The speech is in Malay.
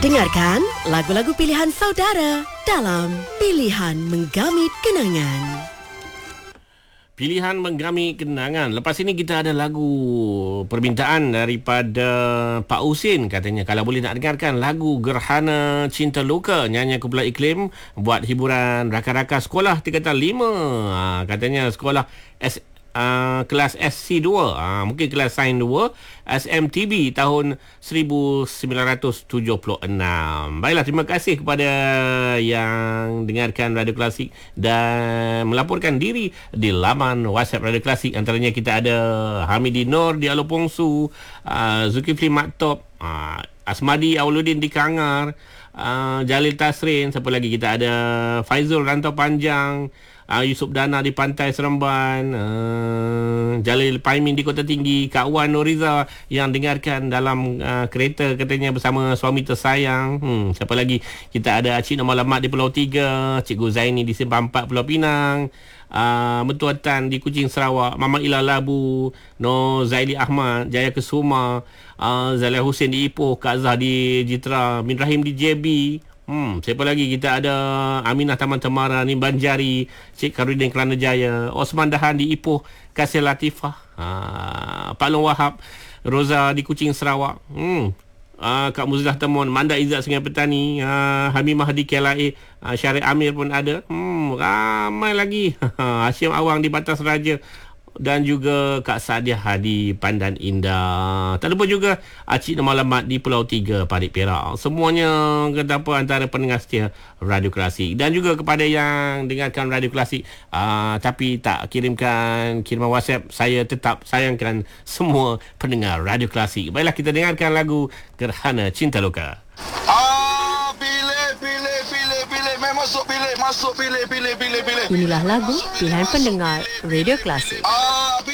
Dengarkan lagu-lagu pilihan saudara dalam Pilihan Menggamit Kenangan. Pilihan Menggamit Kenangan. Lepas ini kita ada lagu permintaan daripada Pak Husin. Katanya kalau boleh nak dengarkan lagu Gerhana Cinta Luka, nyanyi kumpulan Iklim buat hiburan rakan-rakan sekolah tingkatan 5. Katanya sekolah kelas SC2, mungkin kelas Sains 2, SMTB tahun 1976. Baiklah, terima kasih kepada yang dengarkan Radio Klasik dan melaporkan diri di laman WhatsApp Radio Klasik. Antaranya kita ada Hamidi Nur di Alor Pongsu, Zulkifli Maktop, Asmadi Awaludin di Kangar, Jalil Tasrin, siapa lagi kita ada, Faizul Rantau Panjang, Yusuf Dana di Pantai Seremban, Jalil Paimin di Kota Tinggi, Kak Wan Nuriza yang dengarkan dalam kereta katanya bersama suami tersayang. Siapa lagi? Kita ada Cik Nomor Lamat di Pulau 3, Cikgu Zaini di Simpang 4 Pulau Pinang, Mentua Tan di Kuching Sarawak, Mama Ila Labu, No Zaili Ahmad, Jaya Kesuma, Zalia Hussein di Ipoh, Kak Zah di Jitra, Min Rahim di JB. Siapa lagi? Kita ada Aminah Taman Temara, Nimban Jari, Cik Karudin Kelana Jaya, Osman Dahan di Ipoh, Kasih Latifah, Pak Long Wahab, Roza di Kuching Sarawak, Kak Muzlah Temon, Manda Izzat Sungai Petani, Hamimah di KLA, Syarif Amir pun ada. Ramai lagi. Hashim Awang di Batas Raja dan juga Kak Sadiah di Pandan Indah. Tak lupa juga Cik Nomor Lamat di Pulau 3 Parit Perak. Semuanya kata apa antara pendengar setia Radio Klasik. Dan juga kepada yang dengarkan Radio Klasik tapi tak kirimkan kiriman WhatsApp, saya tetap sayangkan semua pendengar Radio Klasik. Baiklah, kita dengarkan lagu Gerhana Cinta Luka. Inilah lagu pilihan pendengar Radio Klasik.